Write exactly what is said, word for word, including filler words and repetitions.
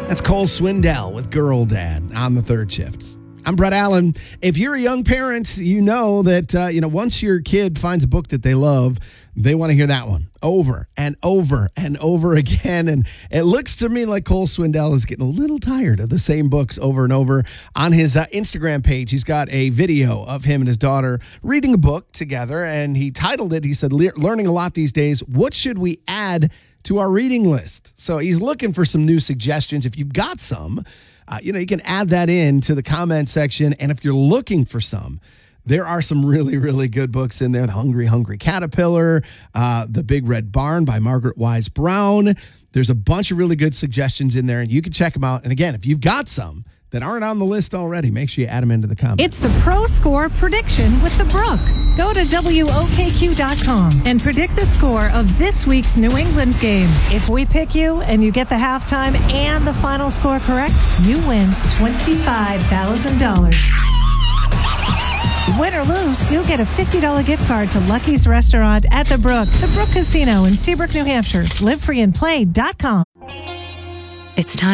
That's Cole Swindell with Girl Dad on the third shift. I'm Brett Allen. If you're a young parent, you know that, uh, you know, once your kid finds a book that they love, they want to hear that one over and over and over again. And it looks to me like Cole Swindell is getting a little tired of the same books over and over. On his uh, Instagram page, he's got a video of him and his daughter reading a book together. And he titled it, he said, "Learning a lot these days. What should we add to our reading list?" So he's looking for some new suggestions. If you've got some, uh, you know, you can add that in to the comment section. And if you're looking for some, there are some really, really good books in there. The Hungry, Hungry Caterpillar, uh, The Big Red Barn by Margaret Wise Brown. There's a bunch of really good suggestions in there, and you can check them out. And again, if you've got some that aren't on the list already, make sure you add them into the comments. It's the Pro Score Prediction with the Brook. Go to W O K Q dot com and predict the score of this week's New England game. If we pick you and you get the halftime and the final score correct, you win twenty-five thousand dollars. Win or lose, you'll get a fifty dollars gift card to Lucky's Restaurant at the Brook, the Brook Casino in Seabrook, New Hampshire. live free and play dot com. It's time.